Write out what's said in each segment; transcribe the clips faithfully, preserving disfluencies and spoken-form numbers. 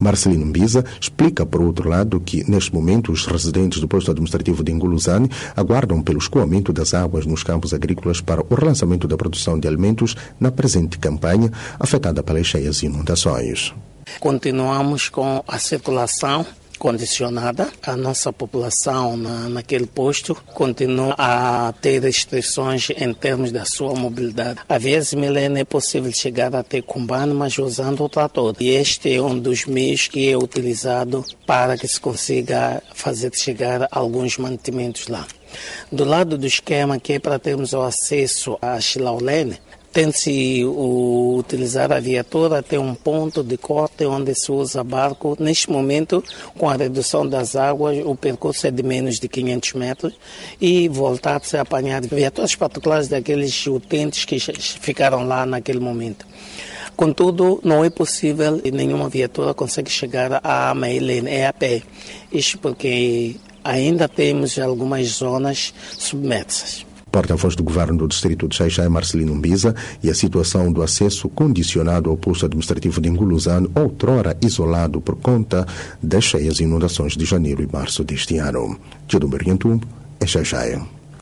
Marcelino Mbiza explica, por outro lado, que neste momento os residentes do posto administrativo de Nguluzane aguardam pelo escoamento das águas nos campos agrícolas para o relançamento da produção de alimentos na presente campanha afetada pelas cheias e inundações. Continuamos com a circulação condicionada. A nossa população na, naquele posto continua a ter restrições em termos da sua mobilidade. Às vezes, Milena, é possível chegar até Cumbane, mas usando o trator. E este é um dos meios que é utilizado para que se consiga fazer chegar alguns mantimentos lá. Do lado do esquema, que é para termos o acesso a Xilaulene, tem-se utilizar a viatura até um ponto de corte onde se usa barco. Neste momento, com a redução das águas, o percurso é de menos de quinhentos metros e voltar-se a apanhar viaturas particulares daqueles utentes que ficaram lá naquele momento. Contudo, não é possível e nenhuma viatura consegue chegar à Mailene, é a pé. Isto porque ainda temos algumas zonas submersas. Porta-voz do Governo do Distrito de Xai-Xai, Marcelino Mbiza, e a situação do acesso condicionado ao posto administrativo de Nguluzane, outrora isolado por conta das cheias e inundações de janeiro e março deste ano. Tio Beriantum, é Xai-Xai.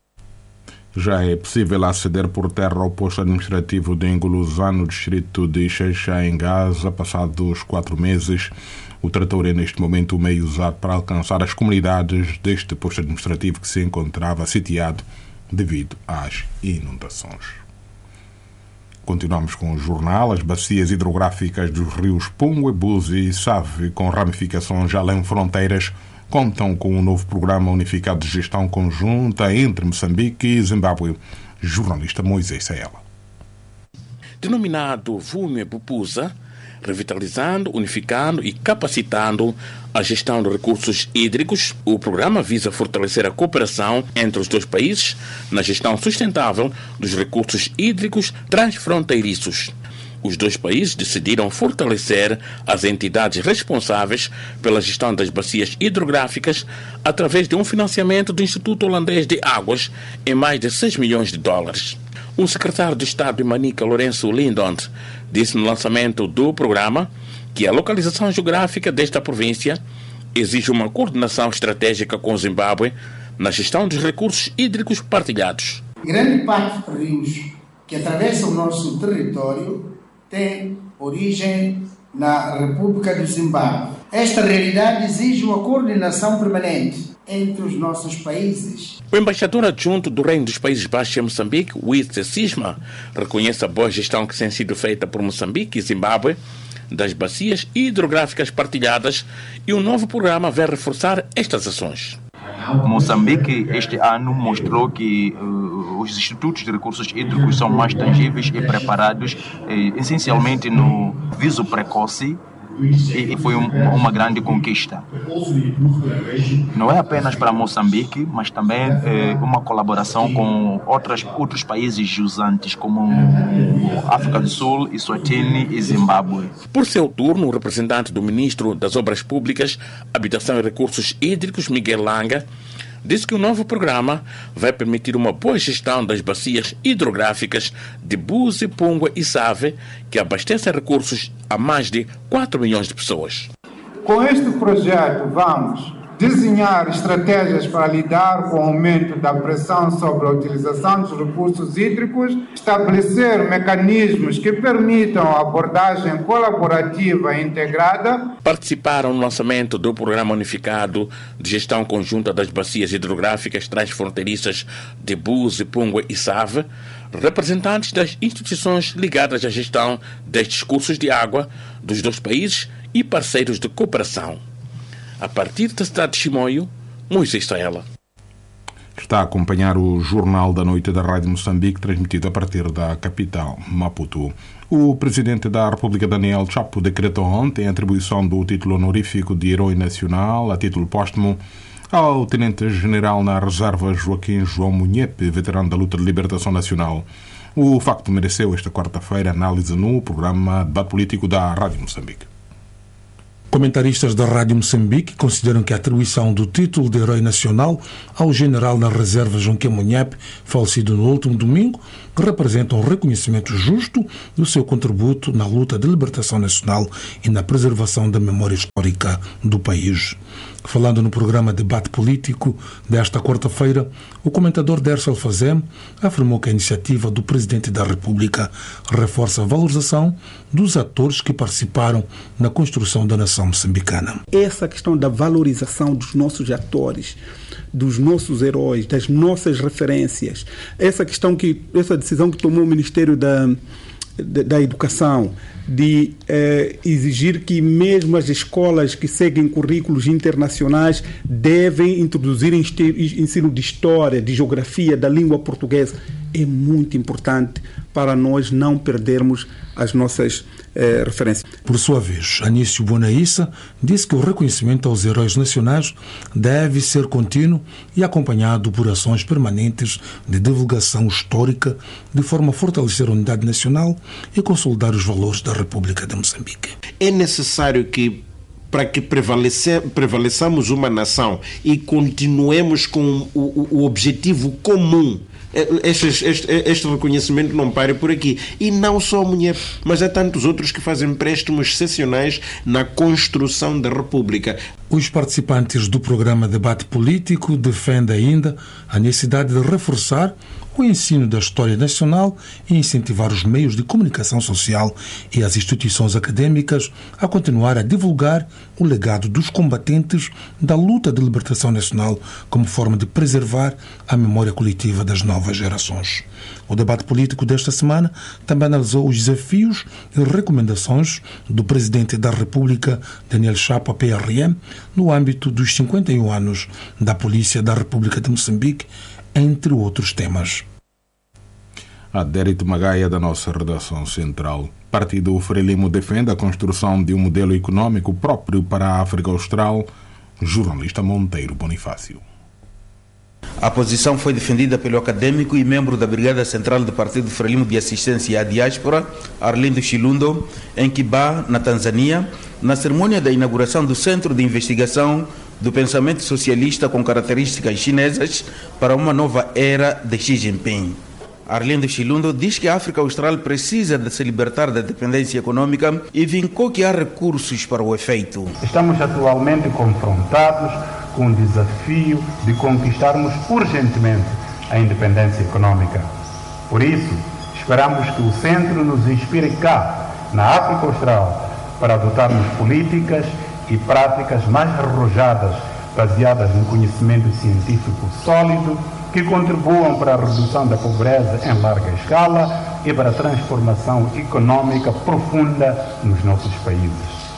Já é possível aceder por terra ao posto administrativo de Nguluzane, no distrito de Xai-Xai, em Gaza, passados quatro meses. O trator é, neste momento, o meio usado para alcançar as comunidades deste posto administrativo que se encontrava sitiado devido às inundações. Continuamos com o jornal. As bacias hidrográficas dos rios Pungue, Buzi e Save, com ramificações além fronteiras, contam com um novo programa unificado de gestão conjunta entre Moçambique e Zimbábue. Jornalista Moisés Saela. Denominado Vume Bupusa, revitalizando, unificando e capacitando a gestão de recursos hídricos, o programa visa fortalecer a cooperação entre os dois países na gestão sustentável dos recursos hídricos transfronteiriços. Os dois países decidiram fortalecer as entidades responsáveis pela gestão das bacias hidrográficas através de um financiamento do Instituto Holandês de Águas em mais de seis milhões de dólares. O secretário de Estado de Manica, Lourenço Lindont, disse no lançamento do programa que a localização geográfica desta província exige uma coordenação estratégica com o Zimbábue na gestão dos recursos hídricos partilhados. Grande parte dos rios que atravessam o nosso território tem origem na República do Zimbábue. Esta realidade exige uma coordenação permanente entre os nossos países. O embaixador adjunto do Reino dos Países Baixos em Moçambique, Wietse Sisma, reconhece a boa gestão que tem sido feita por Moçambique e Zimbábue das bacias hidrográficas partilhadas e o novo programa vai reforçar estas ações. Moçambique este ano mostrou que uh, os institutos de recursos hídricos são mais tangíveis e preparados, eh, essencialmente no viso precoce, e, e foi um, uma grande conquista. Não é apenas para Moçambique, mas também eh, uma colaboração com outras, outros países usantes, como África do Sul, Eswatini e Zimbábue. Por seu turno, o representante do Ministro das Obras Públicas, Habitação e Recursos Hídricos, Miguel Langa, disse que o novo programa vai permitir uma boa gestão das bacias hidrográficas de Buzi, Pungue e Save, que abastecem recursos a mais de quatro milhões de pessoas. Com este projeto, vamos desenhar estratégias para lidar com o aumento da pressão sobre a utilização dos recursos hídricos, estabelecer mecanismos que permitam a abordagem colaborativa e integrada. Participaram no lançamento do Programa Unificado de Gestão Conjunta das Bacias Hidrográficas Transfronteiriças de Buzi, Pungue e Save representantes das instituições ligadas à gestão destes cursos de água dos dois países e parceiros de cooperação. A partir da cidade de Chimoio, Moisés Saela. Está a acompanhar o Jornal da Noite da Rádio Moçambique, transmitido a partir da capital, Maputo. O Presidente da República, Daniel Chapo, decretou ontem a atribuição do título honorífico de Herói Nacional, a título póstumo, ao Tenente-General na Reserva Joaquim João Munhepe, veterano da luta de libertação nacional. O facto mereceu esta quarta-feira análise no programa Debate Político da Rádio Moçambique. Comentaristas da Rádio Moçambique consideram que a atribuição do título de Herói Nacional ao general na reserva Joaquim Munhepe, falecido no último domingo, representa um reconhecimento justo do seu contributo na luta de libertação nacional e na preservação da memória histórica histórica do país. Falando no programa Debate Político desta quarta-feira, o comentador Dercel Fazem afirmou que a iniciativa do Presidente da República reforça a valorização dos atores que participaram na construção da nação moçambicana. Essa questão da valorização dos nossos atores, dos nossos heróis, das nossas referências, essa questão que, essa decisão que tomou o Ministério da, da, da Educação de eh, exigir que mesmo as escolas que seguem currículos internacionais devem introduzir ensino de história, de geografia, da língua portuguesa, é muito importante para nós não perdermos as nossas eh, referências. Por sua vez, Anício Bonaissa disse que o reconhecimento aos heróis nacionais deve ser contínuo e acompanhado por ações permanentes de divulgação histórica, de forma a fortalecer a unidade nacional e consolidar os valores da República de Moçambique. É necessário que, para que prevalecer, prevaleçamos uma nação e continuemos com o, o objetivo comum, Este, este, este reconhecimento não pare por aqui. E não só a mulher, mas há tantos outros que fazem empréstimos excepcionais na construção da República. Os participantes do programa Debate Político defendem ainda a necessidade de reforçar o ensino da história nacional e incentivar os meios de comunicação social e as instituições acadêmicas a continuar a divulgar o legado dos combatentes da luta de libertação nacional como forma de preservar a memória coletiva das novas gerações. O debate político desta semana também analisou os desafios e recomendações do Presidente da República, Daniel Chapo, P R M, no âmbito dos cinquenta e um anos da Polícia da República de Moçambique, entre outros temas. A Dérit Magaia, da nossa redação central. Partido Frelimo defende a construção de um modelo econômico próprio para a África Austral. Jornalista Monteiro Bonifácio. A posição foi defendida pelo acadêmico e membro da Brigada Central do Partido Frelimo de Assistência à Diáspora, Arlindo Chilundo, em Kibá, na Tanzânia, na cerimônia da inauguração do Centro de Investigação do Pensamento Socialista com características chinesas para uma nova era de Xi Jinping. Arlindo Chilundo diz que a África Austral precisa de se libertar da dependência econômica e vincou que há recursos para o efeito. Estamos atualmente confrontados com o desafio de conquistarmos urgentemente a independência econômica. Por isso, esperamos que o Centro nos inspire cá, na África Austral, para adotarmos políticas e práticas mais arrojadas, baseadas no conhecimento científico sólido, que contribuam para a redução da pobreza em larga escala e para a transformação econômica profunda nos nossos países.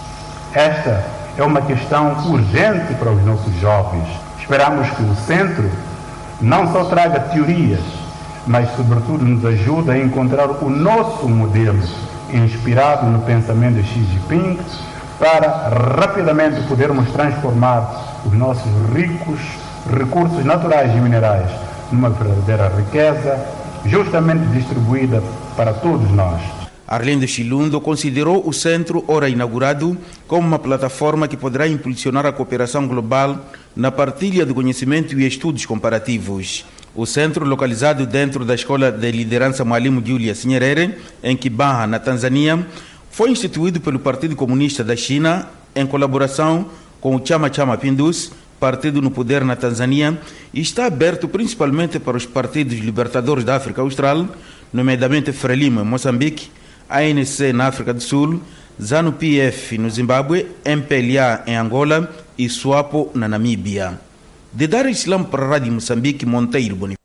Esta é uma questão urgente para os nossos jovens. Esperamos que o Centro não só traga teorias, mas sobretudo nos ajude a encontrar o nosso modelo, inspirado no pensamento de Xi Jinping, para rapidamente podermos transformar os nossos ricos recursos naturais e minerais numa verdadeira riqueza, justamente distribuída para todos nós. Arlindo Chilundo considerou o centro, ora inaugurado, como uma plataforma que poderá impulsionar a cooperação global na partilha de conhecimento e estudos comparativos. O centro, localizado dentro da Escola de Liderança Mwalimu Julius Nyerere, em Kibaha, na Tanzânia, foi instituído pelo Partido Comunista da China em colaboração com o Chama Cha Mapinduzi, partido no poder na Tanzânia, e está aberto principalmente para os partidos libertadores da África Austral, nomeadamente Frelimo em Moçambique, A N C na África do Sul, ZANU-P F no Zimbábue, M P L A em Angola e SWAPO na Namíbia. De Dar Islam para a Rádio Moçambique, Monteiro Bonifácio.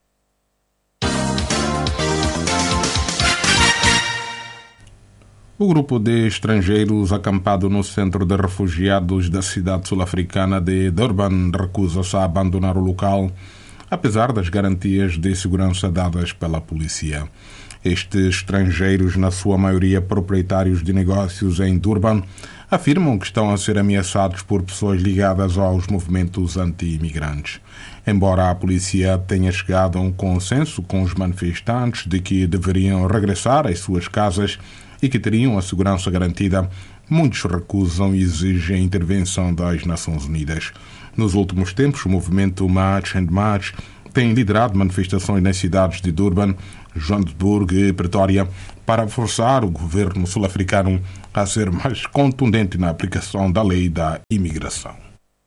O grupo de estrangeiros acampado no centro de refugiados da cidade sul-africana de Durban recusa-se a abandonar o local, apesar das garantias de segurança dadas pela polícia. Estes estrangeiros, na sua maioria proprietários de negócios em Durban, afirmam que estão a ser ameaçados por pessoas ligadas aos movimentos anti-imigrantes. Embora a polícia tenha chegado a um consenso com os manifestantes de que deveriam regressar às suas casas e que teriam a segurança garantida, muitos recusam e exigem a intervenção das Nações Unidas. Nos últimos tempos, o movimento March and March tem liderado manifestações nas cidades de Durban, Joanesburgo e Pretória para forçar o governo sul-africano a ser mais contundente na aplicação da lei da imigração.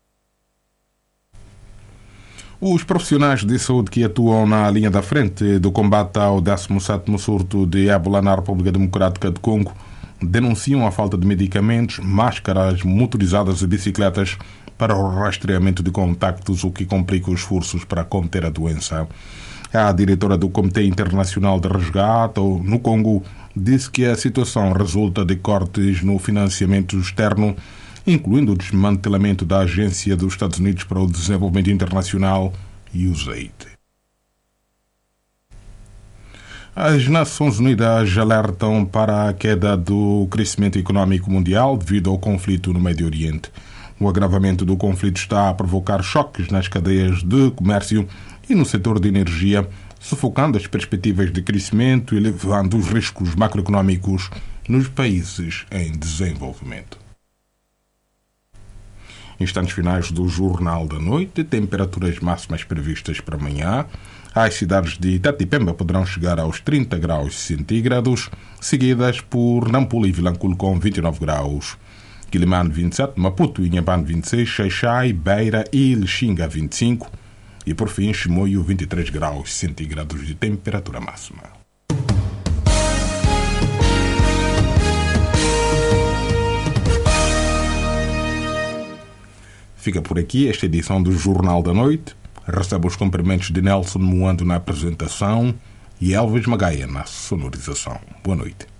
Os profissionais de saúde que atuam na linha da frente do combate ao décimo sétimo surto de ébola na República Democrática do Congo denunciam a falta de medicamentos, máscaras motorizadas e bicicletas para o rastreamento de contactos, o que complica os esforços para conter a doença. A diretora do Comitê Internacional de Resgate no Congo disse que a situação resulta de cortes no financiamento externo, incluindo o desmantelamento da Agência dos Estados Unidos para o Desenvolvimento Internacional, U S A I D. As Nações Unidas alertam para a queda do crescimento econômico mundial devido ao conflito no Médio Oriente. O agravamento do conflito está a provocar choques nas cadeias de comércio e no setor de energia, sufocando as perspectivas de crescimento e elevando os riscos macroeconômicos nos países em desenvolvimento. Instantes finais do Jornal da Noite, temperaturas máximas previstas para amanhã. As cidades de Itatipemba poderão chegar aos trinta graus centígrados, seguidas por Nampula e Vilanculo com vinte e nove graus. Quilimane vinte e sete, Maputo e Inhambane vinte e seis, Xaixai, Beira e Lixinga vinte e cinco e por fim Chimoio vinte e três graus centígrados de temperatura máxima. Fica por aqui esta edição do Jornal da Noite. Recebe os cumprimentos de Nelson Moando na apresentação e Elvis Magaia na sonorização. Boa noite.